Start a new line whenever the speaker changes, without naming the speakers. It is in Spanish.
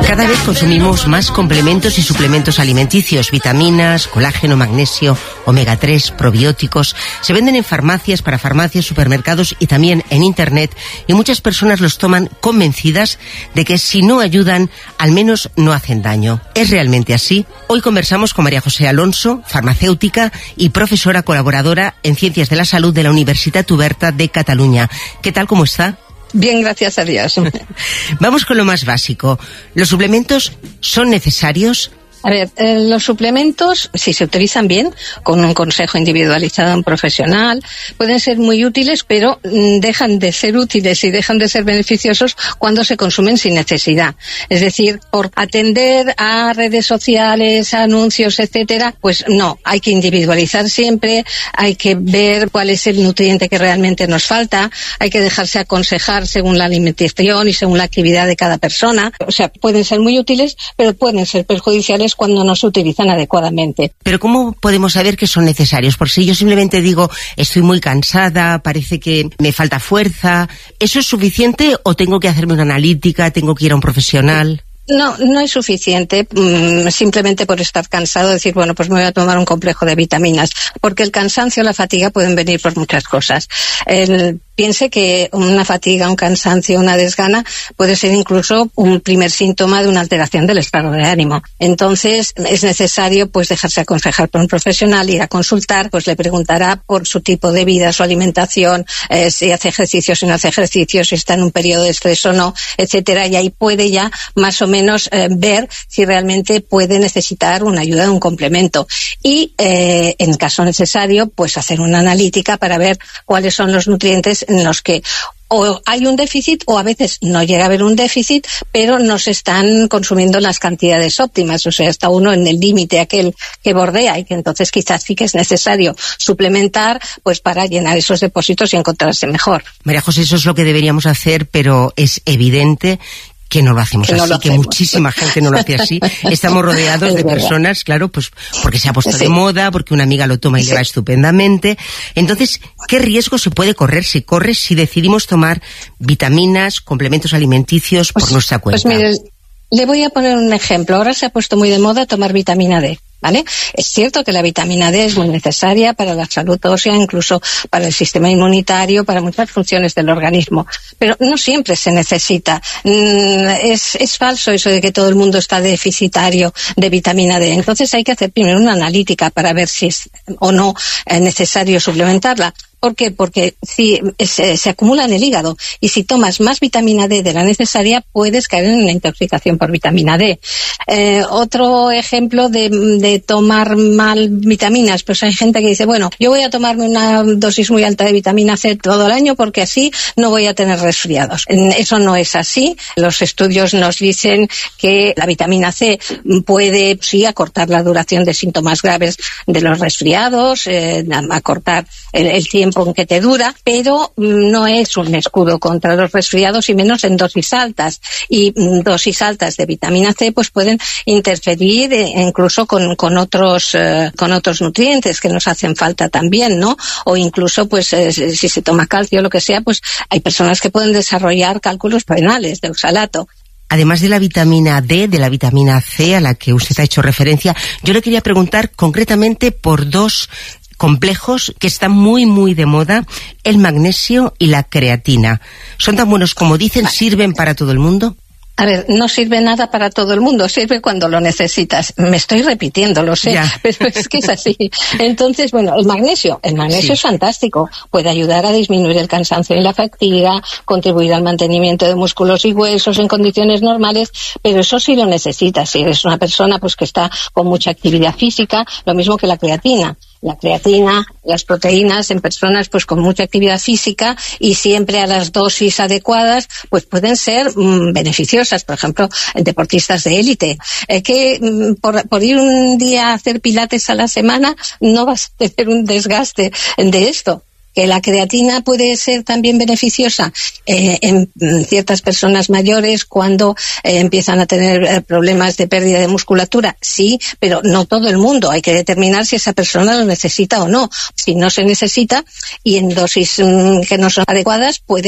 Cada vez consumimos más complementos y suplementos alimenticios, vitaminas, colágeno, magnesio, omega 3, probióticos. Se venden en farmacias, para farmacias, supermercados y también en Internet, y muchas personas los toman convencidas de que si no ayudan, al menos no hacen daño. ¿Es realmente así? Hoy conversamos con María José Alonso, farmacéutica y profesora colaboradora en Ciencias de la Salud de la Universitat Oberta de Cataluña. ¿Qué tal, cómo está?
Bien, gracias a Dios.
Vamos con lo más básico. ¿Los suplementos son necesarios?
A ver, los suplementos, si se utilizan bien, con un consejo individualizado de un profesional, pueden ser muy útiles, pero dejan de ser útiles y dejan de ser beneficiosos cuando se consumen sin necesidad. Es decir, por atender a redes sociales, a anuncios, etcétera, pues no, hay que individualizar siempre, hay que ver cuál es el nutriente que realmente nos falta, hay que dejarse aconsejar según la alimentación y según la actividad de cada persona. O sea, pueden ser muy útiles, pero pueden ser perjudiciales cuando no se utilizan adecuadamente.
Pero ¿cómo podemos saber que son necesarios? Porque si yo simplemente digo, estoy muy cansada, parece que me falta fuerza, ¿eso es suficiente o tengo que hacerme una analítica, tengo que ir a un profesional?
No es suficiente simplemente por estar cansado decir, bueno, pues me voy a tomar un complejo de vitaminas, porque el cansancio o la fatiga pueden venir por muchas cosas. Piense que una fatiga, un cansancio, una desgana puede ser incluso un primer síntoma de una alteración del estado de ánimo. Entonces es necesario pues dejarse aconsejar por un profesional, ir a consultar, pues le preguntará por su tipo de vida, su alimentación, si hace ejercicios, si no hace ejercicios, si está en un periodo de estrés o no, etcétera, y ahí puede ya más o menos ver si realmente puede necesitar una ayuda de un complemento. Y en caso necesario, pues hacer una analítica para ver cuáles son los nutrientes en los que o hay un déficit o a veces no llega a haber un déficit, pero no se están consumiendo las cantidades óptimas, o sea, está uno en el límite aquel que bordea y que entonces quizás sí que es necesario suplementar pues para llenar esos depósitos y encontrarse mejor.
María José, eso es lo que deberíamos hacer, pero es evidente que no lo hacemos así, que muchísima gente no lo hace así. Estamos rodeados de personas, claro, pues porque se ha puesto de moda, porque una amiga lo toma y le va estupendamente. Entonces, ¿qué riesgo se puede correr si decidimos tomar vitaminas, complementos alimenticios por nuestra cuenta?
Pues mire, le voy a poner un ejemplo. Ahora se ha puesto muy de moda tomar vitamina D. ¿Vale? Es cierto que la vitamina D es muy necesaria para la salud ósea, incluso para el sistema inmunitario, para muchas funciones del organismo, pero no siempre se necesita. Es falso eso de que todo el mundo está deficitario de vitamina D. Entonces hay que hacer primero una analítica para ver si es o no necesario suplementarla. ¿Por qué? Porque si se acumula en el hígado y si tomas más vitamina D de la necesaria, puedes caer en una intoxicación por vitamina D. Otro ejemplo de tomar mal vitaminas, pues hay gente que dice, bueno, yo voy a tomarme una dosis muy alta de vitamina C todo el año porque así no voy a tener resfriados. Eso no es así. Los estudios nos dicen que la vitamina C puede, sí, acortar la duración de síntomas graves de los resfriados, acortar el tiempo en que te dura, pero no es un escudo contra los resfriados y menos en dosis altas. Y dosis altas de vitamina C pues pueden interferir incluso con otros nutrientes que nos hacen falta también, ¿no? O incluso pues si se toma calcio o lo que sea, pues hay personas que pueden desarrollar cálculos renales de oxalato.
Además de la vitamina D, de la vitamina C a la que usted ha hecho referencia, yo le quería preguntar concretamente por dos complejos que están muy de moda, el magnesio y la creatina. ¿Son tan buenos como dicen? ¿Sirven para todo el mundo?
A ver, no sirve nada para todo el mundo, sirve cuando lo necesitas. Me estoy repitiendo, lo sé, pero es que es así. Entonces, bueno, el magnesio sí es fantástico. Puede ayudar a disminuir el cansancio y la fatiga, contribuir al mantenimiento de músculos y huesos en condiciones normales, pero eso sí lo necesitas. Si eres una persona pues que está con mucha actividad física, lo mismo que la creatina. La creatina, las proteínas en personas pues con mucha actividad física y siempre a las dosis adecuadas pues pueden ser beneficiosas. Por ejemplo, deportistas de élite que por ir un día a hacer pilates a la semana no vas a tener un desgaste de esto. Que la creatina puede ser también beneficiosa en ciertas personas mayores cuando empiezan a tener problemas de pérdida de musculatura. Sí, pero no todo el mundo. Hay que determinar si esa persona lo necesita o no. Si no se necesita y en dosis que no son adecuadas, puede